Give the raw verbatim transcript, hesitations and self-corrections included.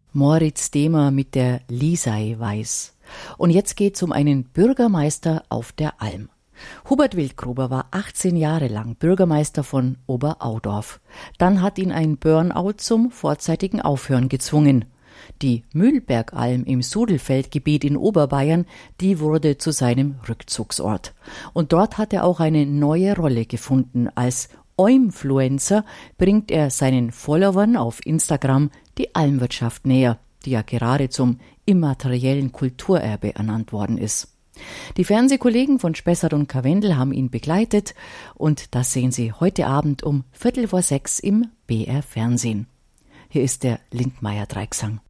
Moritz Demer mit der Lisei Weiß. Und jetzt geht's um einen Bürgermeister auf der Alm. Hubert Wildgruber war achtzehn Jahre lang Bürgermeister von Oberaudorf. Dann hat ihn ein Burnout zum vorzeitigen Aufhören gezwungen. Die Mühlbergalm im Sudelfeldgebiet in Oberbayern, die wurde zu seinem Rückzugsort. Und dort hat er auch eine neue Rolle gefunden. Als Oimfluencer bringt er seinen Followern auf Instagram die Almwirtschaft näher, die ja gerade zum immateriellen Kulturerbe ernannt worden ist. Die Fernsehkollegen von Spessart und Karwendel haben ihn begleitet und das sehen Sie heute Abend um Viertel vor sechs im B R Fernsehen. Hier ist der Lindmeier Dreigesang.